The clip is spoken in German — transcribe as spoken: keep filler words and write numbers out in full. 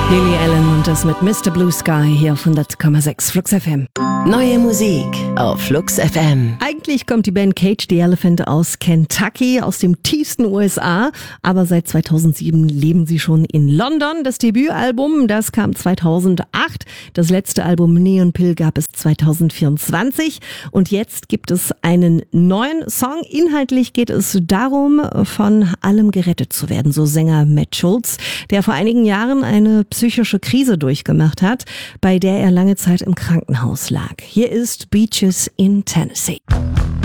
Lily Allen und das mit Mister Blue Sky hier auf hundert Komma sechs Flux F M. Neue Musik auf Flux F M. Eigentlich kommt die Band Cage the Elephant aus Kentucky, aus dem tiefsten U S A, aber seit zweitausendsieben leben sie schon in London. Das Debütalbum, das kam zweitausendacht. Das letzte Album Neon Pill gab es zweitausendvierundzwanzig und jetzt gibt es einen neuen Song. Inhaltlich geht es darum, von allem gerettet zu werden, so Sänger Matt Schulz, der vor einigen Jahren eine psychische Krise durchgemacht hat, bei der er lange Zeit im Krankenhaus lag. Hier ist Beaches in Tennessee.